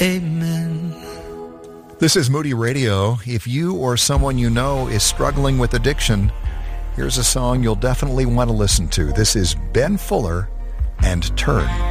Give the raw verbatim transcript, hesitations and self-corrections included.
Amen. This is Moody Radio. If you or someone you know is struggling with addiction, here's a song you'll definitely want to listen to. This is Ben Fuller and Turn.